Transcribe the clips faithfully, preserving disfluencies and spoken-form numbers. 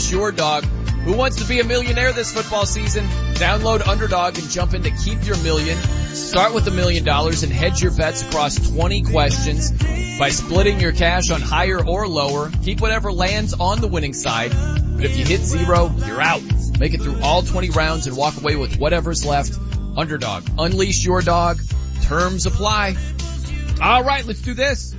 Unleash your dog. Who wants to be a millionaire this football season? Download Underdog and jump in to keep your million. Start with a million dollars and hedge your bets across twenty questions by splitting your cash on higher or lower. Keep whatever lands on the winning side. But if you hit zero, you're out. Make it through all twenty rounds and walk away with whatever's left. Underdog. Unleash your dog. Terms apply. All right, let's do this.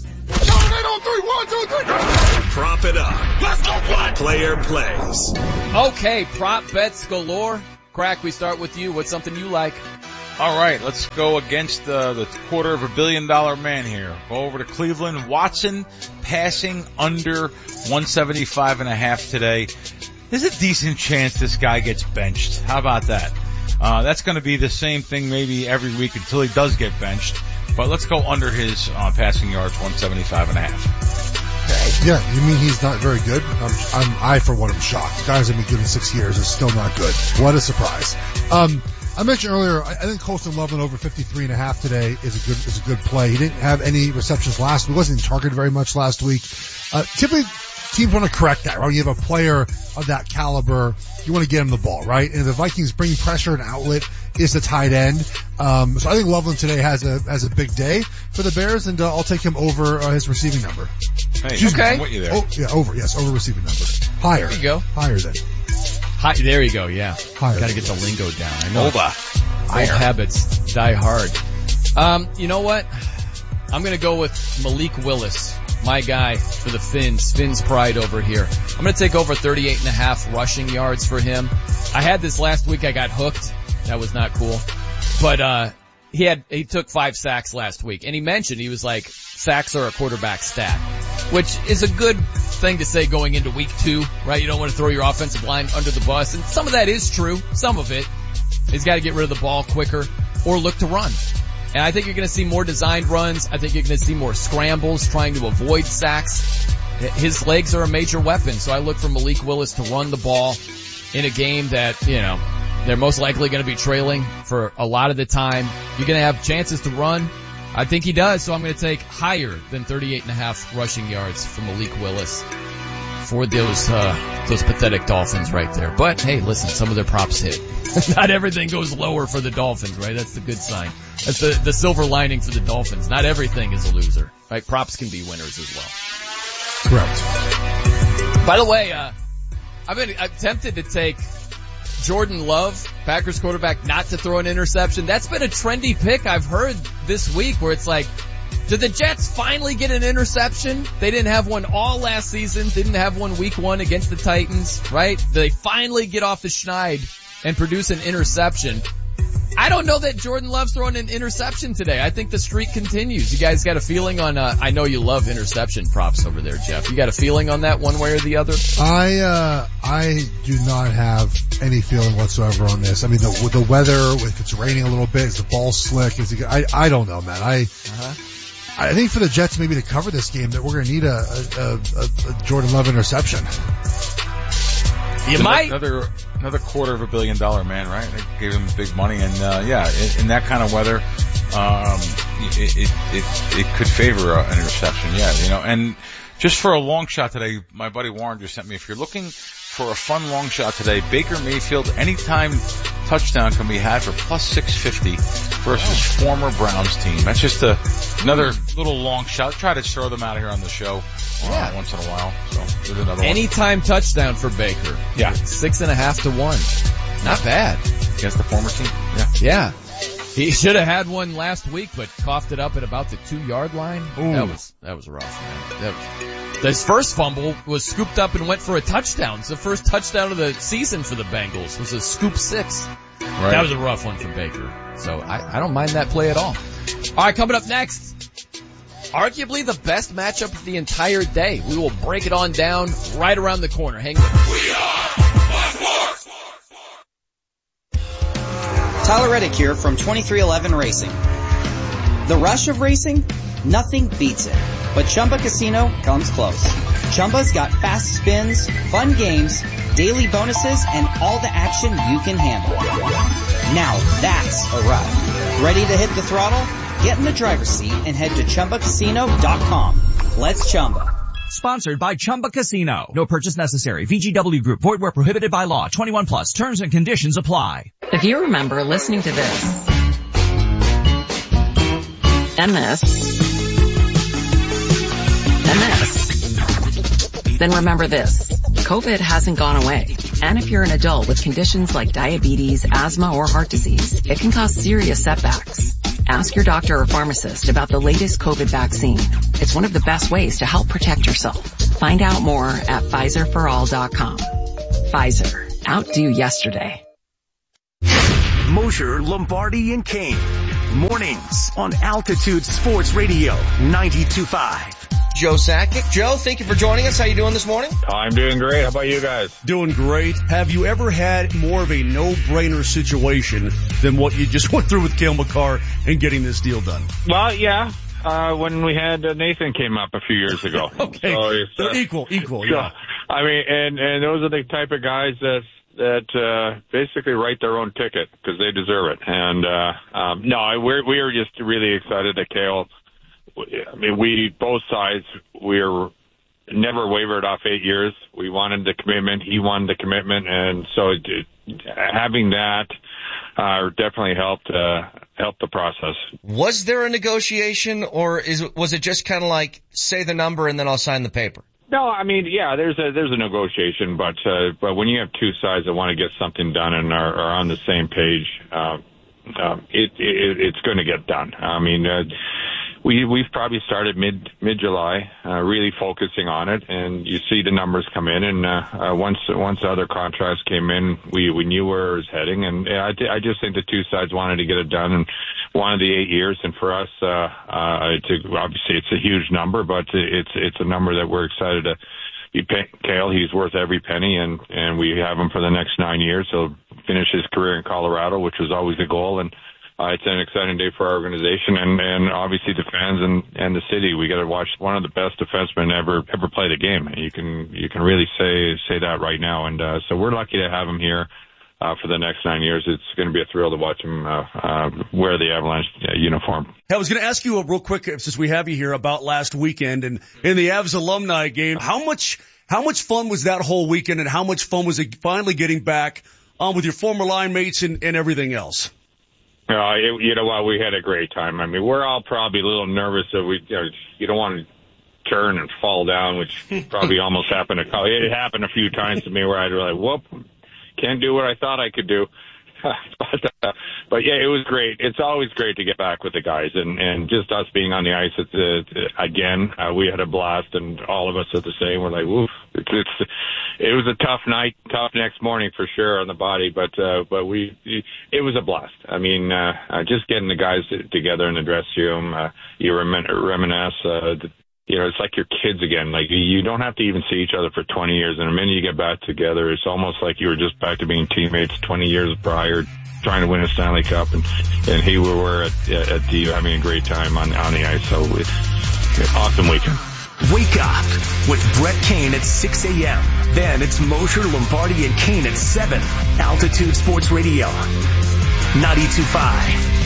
Prop it up. Let's go play. Player plays. Okay, prop bets galore. Crack, we start with you. What's something you like? All right, let's go against uh, the quarter of a billion dollar man here. Go over to Cleveland. Watson passing under one seventy-five and a half today. There's a decent chance this guy gets benched. How about that? Uh, that's going to be the same thing maybe every week until he does get benched. But let's go under his uh, passing yards, one seventy-five and a half. Okay. Yeah, you mean he's not very good? I'm, I'm, I, for one, am shocked. The guy's been good in six years. Is still not good. What a surprise. Um, I mentioned earlier, I, I think Colston Loveland over fifty-three and a half today is a good, is a good play. He didn't have any receptions last week. He wasn't targeted very much last week. Uh, typically, teams want to correct that, right? When you have a player of that caliber, you want to get him the ball, right? And if the Vikings bring pressure and outlet is the tight end. Um, so I think Loveland today has a, has a big day for the Bears, and uh, I'll take him over uh, his receiving number. Hey, Excuse okay. Me, you there. Oh, yeah, over, yes, over receiving number. Higher. There you go. Higher than. Hi, there you go, yeah. Higher. Gotta get the lingo down. I know. Over. Old habits die hard. Um, you know what? I'm gonna go with Malik Willis. My guy for the Finns, Finns pride over here. I'm going to take over thirty-eight and a half rushing yards for him. I had this last week. I got hooked. That was not cool. But, uh, he had, he took five sacks last week. And he mentioned, he was like, sacks are a quarterback stat, which is a good thing to say going into week two, right? You don't want to throw your offensive line under the bus. And some of that is true. Some of it. He's got to get rid of the ball quicker or look to run. And I think you're going to see more designed runs. I think you're going to see more scrambles trying to avoid sacks. His legs are a major weapon, so I look for Malik Willis to run the ball in a game that, you know, they're most likely going to be trailing for a lot of the time. You're going to have chances to run. I think he does, so I'm going to take higher than thirty-eight and a half rushing yards for Malik Willis for those, uh, those pathetic Dolphins right there. But hey, listen, some of their props hit. Not everything goes lower for the Dolphins, right? That's the good sign. That's the, the silver lining for the Dolphins. Not everything is a loser, right? Props can be winners as well. Correct. By the way, uh, I've been, I'm tempted to take Jordan Love, Packers quarterback, not to throw an interception. That's been a trendy pick I've heard this week where it's like, did the Jets finally get an interception? They didn't have one all last season, didn't have one week one against the Titans, right? Did they finally get off the schneid and produce an interception? I don't know that Jordan Love's throwing an interception today. I think the streak continues. You guys got a feeling on, uh, I know you love interception props over there, Jeff. You got a feeling on that one way or the other? I, uh, I do not have any feeling whatsoever on this. I mean, the, with the weather, if it's raining a little bit, is the ball slick? Is it, I, I don't know, man. I, uh-huh. I think for the Jets maybe to cover this game that we're going to need a, a, a, a Jordan Love interception. You another, might. Another, another quarter of a billion dollar man, right? They gave him big money, and, uh, yeah, in, in that kind of weather, um, it, it, it, it could favor an interception, yeah, you know, and just for a long shot today, my buddy Warren just sent me, if you're looking for a fun long shot today, Baker Mayfield, anytime touchdown can be had for plus six fifty versus former Browns team. That's just a, another little long shot. Try to throw them out here on the show uh, yeah. once in a while. So there's another Anytime one. touchdown for Baker. Yeah. Six and a half to one. Not bad. Against the former team? Yeah. Yeah. He should have had one last week, but coughed it up at about the two yard line. Ooh. That was, that was rough, man. That was, his first fumble was scooped up and went for a touchdown. It's the first touchdown of the season for the Bengals. It was a scoop six. Right. That was a rough one for Baker. So I, I don't mind that play at all. All right, coming up next, arguably the best matchup of the entire day. We will break it on down right around the corner. Hang with us. We are Sports. Tyler Reddick here from twenty-three eleven Racing. The rush of racing? Nothing beats it. But Chumba Casino comes close. Chumba's got fast spins, fun games, daily bonuses, and all the action you can handle. Now that's a ride. Ready to hit the throttle? Get in the driver's seat and head to Chumba Casino dot com. Let's Chumba. Sponsored by Chumba Casino. No purchase necessary. V G W Group. Void where prohibited by law. twenty-one plus. Terms and conditions apply. If you remember listening to this and this and this, then remember this. COVID hasn't gone away. And if you're an adult with conditions like diabetes, asthma, or heart disease, it can cause serious setbacks. Ask your doctor or pharmacist about the latest COVID vaccine. It's one of the best ways to help protect yourself. Find out more at Pfizer for all dot com. Pfizer. Outdo yesterday. Mosher, Lombardi, and Kane. Mornings on Altitude Sports Radio ninety-two point five. Joe Sakic. Joe, thank you for joining us. How you doing this morning? I'm doing great. How about you guys? Doing great. Have you ever had more of a no-brainer situation than what you just went through with Cale Makar and getting this deal done? Well, yeah. Uh, when we had uh, Nathan came up a few years ago. Okay. So it's, uh, equal, equal, so, yeah. I mean, and, and those are the type of guys that, that, uh, basically write their own ticket because they deserve it. And, uh, um, no, we're, we are just really excited that Cale, I mean, we, both sides, we're never wavered off eight years. We wanted the commitment. He wanted the commitment. And so it, having that, uh, definitely helped, uh, helped the process. Was there a negotiation or is it, was it just kind of like say the number and then I'll sign the paper? No, I mean, yeah, there's a, there's a negotiation, but, uh, but when you have two sides that want to get something done and are, are on the same page, uh, um, it, it, it's going to get done. I mean, uh, We, we've probably started mid, mid-July, uh, really focusing on it, and you see the numbers come in, and, uh, uh once, once other contracts came in, we, we knew where it was heading, and I, I just think the two sides wanted to get it done and wanted the eight years, and for us, uh, uh, it's a, obviously it's a huge number, but it's, it's a number that we're excited to be paying Cale. He's worth every penny, and, and we have him for the next nine years. He'll finish his career in Colorado, which was always the goal, and Uh, it's an exciting day for our organization and, and obviously the fans and, and the city. We got to watch one of the best defensemen ever ever play the game. You can you can really say say that right now. And uh, so we're lucky to have him here uh, for the next nine years. It's going to be a thrill to watch him uh, uh, wear the Avalanche uh, uniform. I was going to ask you a real quick, since we have you here, about last weekend and in the Avs alumni game. How much how much fun was that whole weekend, and how much fun was it finally getting back on with your former line mates and, and everything else? Uh, it, you know what? We had a great time. I mean, we're all probably a little nervous that we, you know, you don't want to turn and fall down, which probably almost happened to It happened a few times to me where I'd be like, whoop, can't do what I thought I could do. but, uh, but yeah, it was great. It's always great to get back with the guys, and, and just us being on the ice at the, again, uh, we had a blast, and all of us are the same. We're like, woof. It's, it's, it was a tough night, tough next morning for sure on the body, but, uh, but we, it was a blast. I mean, uh, uh just getting the guys together in the dressing room, uh, you remin- reminisce, uh, the, you know, it's like your kids again. Like, you don't have to even see each other for twenty years. And the minute you get back together, it's almost like you were just back to being teammates twenty years prior, trying to win a Stanley Cup. And, and he we were at, at the, having a great time on, on the ice. So it's an awesome weekend. Wake up with Brett Kane at six a.m. Then it's Mosher, Lombardi, and Kane at seven. Altitude Sports Radio ninety-two point five.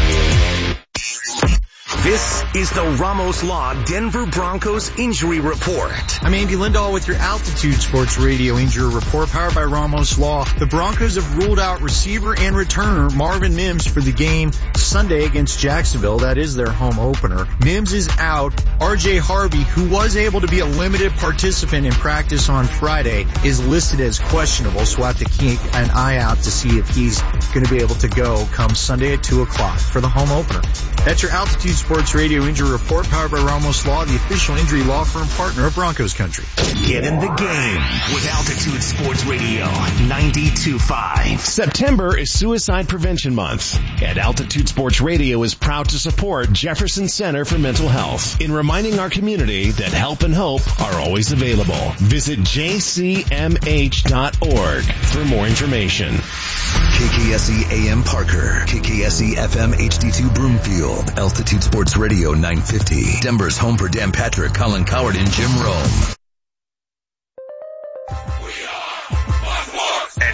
This is the Ramos Law Denver Broncos Injury Report. I'm Andy Lindahl with your Altitude Sports Radio Injury Report, powered by Ramos Law. The Broncos have ruled out receiver and returner Marvin Mims for the game Sunday against Jacksonville. That is their home opener. Mims is out. R J Harvey, who was able to be a limited participant in practice on Friday, is listed as questionable, so we'll have to keep an eye out to see if he's going to be able to go come Sunday at two o'clock for the home opener. That's your Altitude Sports Radio Injury Report, powered by Ramos Law, the official injury law firm partner of Broncos Country. Get in the game with Altitude Sports Radio ninety-two point five. September is Suicide Prevention Month, and Altitude Sports Radio is proud to support Jefferson Center for Mental Health in reminding our community that help and hope are always available. Visit j c m h dot org for more information. K K S E A M Parker, K K S E F M H D two Broomfield, Altitude Sports Radio nine fifty, Denver's home for Dan Patrick, Colin Coward, and Jim Rome. And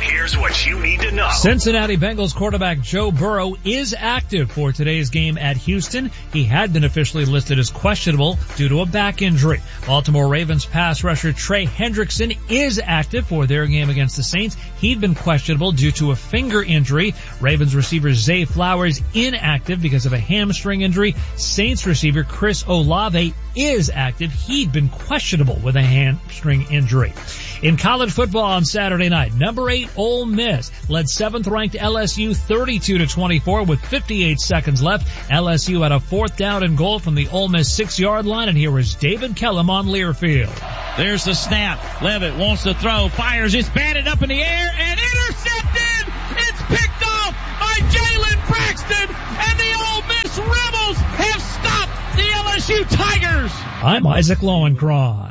here's what you need to know. Cincinnati Bengals quarterback Joe Burrow is active for today's game at Houston. He had been officially listed as questionable due to a back injury. Baltimore Ravens pass rusher Trey Hendrickson is active for their game against the Saints. He'd been questionable due to a finger injury. Ravens receiver Zay Flowers inactive because of a hamstring injury. Saints receiver Chris Olave is active. He'd been questionable with a hamstring injury. In college football on Saturday night, number eight Ole Miss led seventh ranked L S U thirty-two to twenty-four with fifty-eight seconds left. L S U had a fourth down and goal from the Ole Miss six yard line, and here was David Kellum on Learfield. There's the snap. Levitt wants to throw, fires, it's batted up in the air and intercepted. It's picked off by Jalen Braxton, and the Ole Miss Rebels have stopped the L S U Tigers. I'm Isaac Lowenkron.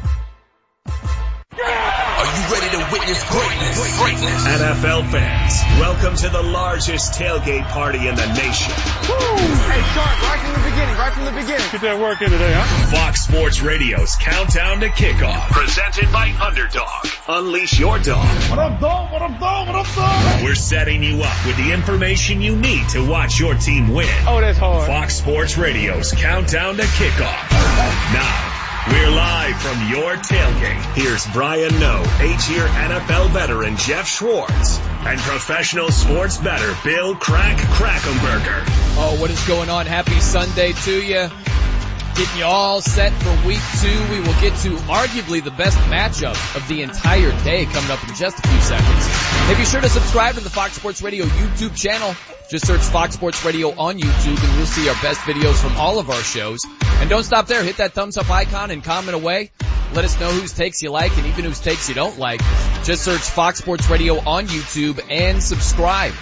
Are you ready to witness greatness? Greatness. N F L fans, welcome to the largest tailgate party in the nation. Woo! Hey, Sharp, right from the beginning, right from the beginning. Get that work in today, huh? Fox Sports Radio's Countdown to Kickoff, presented by Underdog. Unleash your dog. What up, dog? What up, dog? What up, dog? We're setting you up with the information you need to watch your team win. Oh, that's hard. Fox Sports Radio's Countdown to Kickoff. Now, we're live from your tailgate. Here's Brian Noe, eight-year N F L veteran Jeff Schwartz, and professional sports bettor Bill Crack Krackomberger. Oh, what is going on? Happy Sunday to you. Getting you all set for week two. We will get to arguably the best matchup of the entire day coming up in just a few seconds. Hey, be sure to subscribe to the Fox Sports Radio YouTube channel. Just search Fox Sports Radio on YouTube and you'll see our best videos from all of our shows. And don't stop there. Hit that thumbs up icon and comment away. Let us know whose takes you like and even whose takes you don't like. Just search Fox Sports Radio on YouTube and subscribe.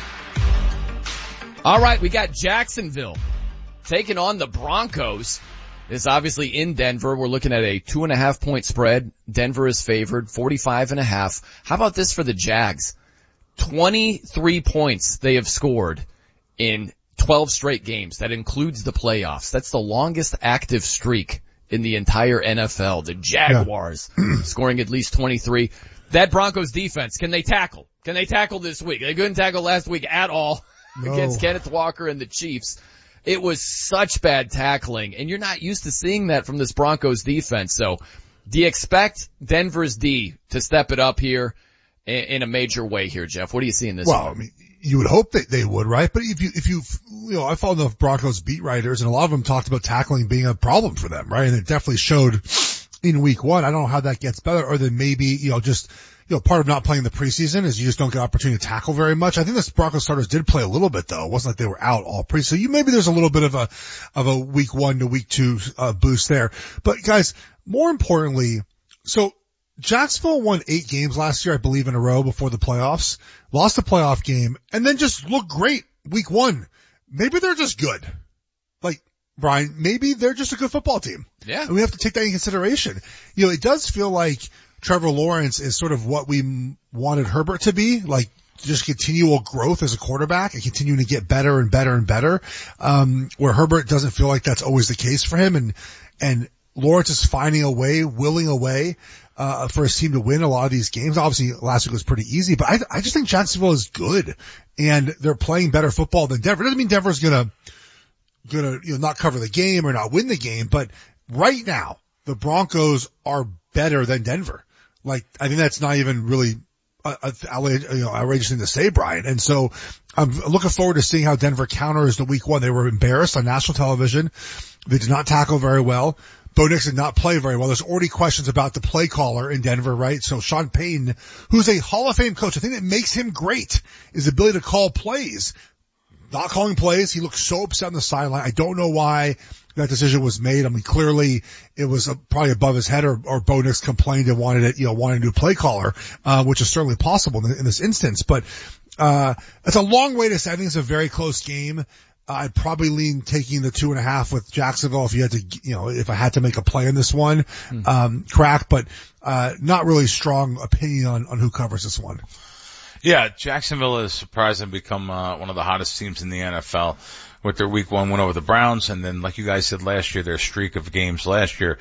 All right, we got Jacksonville taking on the Broncos. It's obviously in Denver. We're looking at a two and a half point spread. Denver is favored, forty-five and a half. How about this for the Jags? twenty-three points they have scored in twelve straight games. That includes the playoffs. That's the longest active streak in the entire N F L. The Jaguars yeah. scoring at least twenty-three. That Broncos defense, can they tackle? Can they tackle this week? They couldn't tackle last week at all no. against Kenneth Walker and the Chiefs. It was such bad tackling, and you're not used to seeing that from this Broncos defense. So do you expect Denver's D to step it up here in, in a major way here, Jeff? What do you see in this well, one? I mean, you would hope that they would, right? But if you, if you, you know, I follow the Broncos beat writers, and a lot of them talked about tackling being a problem for them, right? And it definitely showed in week one. I don't know how that gets better, or then maybe, you know, just, you know, part of not playing the preseason is you just don't get opportunity to tackle very much. I think the Broncos starters did play a little bit though. It wasn't like they were out all pre. So you, maybe there's a little bit of a, of a week one to week two, uh, boost there. But guys, more importantly, so Jacksonville won eight games last year, I believe, in a row before the playoffs, lost the playoff game, and then just looked great week one. Maybe they're just good. Like, Brian, maybe they're just a good football team. Yeah. And we have to take that in consideration. You know, it does feel like Trevor Lawrence is sort of what we wanted Herbert to be, like just continual growth as a quarterback and continuing to get better and better and better. Um, where Herbert doesn't feel like that's always the case for him, and, and Lawrence is finding a way, willing a way, uh, for his team to win a lot of these games. Obviously last week was pretty easy, but I, I just think Jacksonville is good and they're playing better football than Denver. It doesn't mean Denver's gonna, gonna, you know, not cover the game or not win the game, but right now the Broncos are better than Denver. Like, I think that's not even really a, a, a you know, outrageous thing to say, Brian. And so I'm looking forward to seeing how Denver counters the week one. They were embarrassed on national television. They did not tackle very well. Bo Nix did not play very well. There's already questions about the play caller in Denver, right? So Sean Payton, who's a Hall of Fame coach, the thing that makes him great is the ability to call plays. Not calling plays. He looked so upset on the sideline. I don't know why that decision was made. I mean, clearly it was uh, probably above his head, or, or Bo Nix complained and wanted it, you know, wanted a new play caller, uh, which is certainly possible in, in this instance. But, uh, it's a long way to say. I think it's a very close game. Uh, I'd probably lean taking the two and a half with Jacksonville if you had to, you know, if I had to make a play in this one, hmm. um, crack, but, uh, not really strong opinion on, on who covers this one. Yeah, Jacksonville has surprisingly become uh, one of the hottest teams in the N F L with their week one win over the Browns, and then, like you guys said last year, their streak of games last year.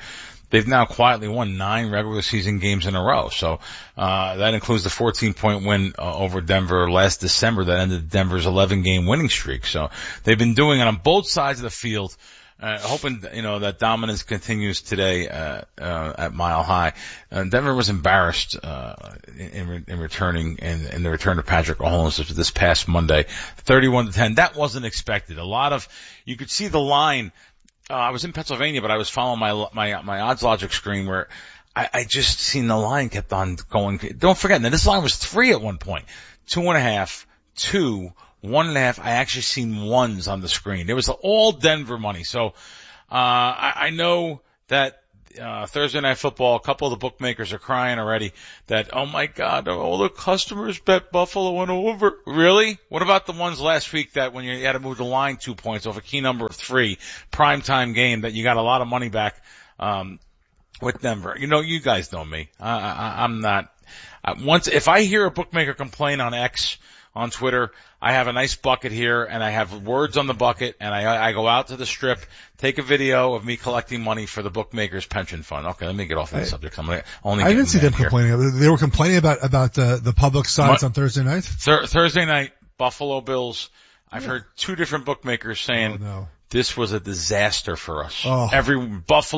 they've now quietly won nine regular season games in a row. So, uh, that includes the fourteen point win uh, over Denver last December that ended Denver's eleven game winning streak. So they've been doing it on both sides of the field. Uh, hoping, you know, that dominance continues today, uh, uh, at Mile High. Uh, Denver was embarrassed, uh, in, in returning, in, in the return of Patrick Mahomes this past Monday. thirty-one to ten. That wasn't expected. A lot of, you could see the line, uh, I was in Pennsylvania, but I was following my, my, my odds logic screen where I, I just seen the line kept on going. Don't forget, now this line was three at one point. Two and a half, two, one and a half. I actually seen ones on the screen. It was all Denver money. So, uh, I, I know that, uh, Thursday Night Football, a couple of the bookmakers are crying already that, oh my God, all the customers bet Buffalo and over. Really? What about the ones last week that when you had to move the line two points off a key number of three, primetime game that you got a lot of money back, um, with Denver? You know, you guys know me. I, I, I'm not, uh, once, if I hear a bookmaker complain on X, on Twitter, I have a nice bucket here, and I have words on the bucket, and I, I go out to the strip, take a video of me collecting money for the bookmakers pension fund. Okay, let me get off that subject. I'm gonna only. I didn't see them here. complaining. They were complaining about about uh, the public sides Mo- on Thursday night. Thur- Thursday night, Buffalo Bills. I've yeah. heard two different bookmakers saying oh, no. this was a disaster for us. Oh. Every Buffalo.